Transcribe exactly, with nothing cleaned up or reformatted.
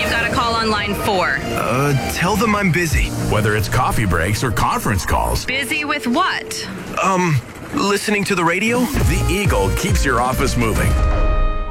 you got a call on line four? Uh, tell them I'm busy. Whether it's coffee breaks or conference calls. Busy with what? Um, listening to the radio? The Eagle keeps your office moving.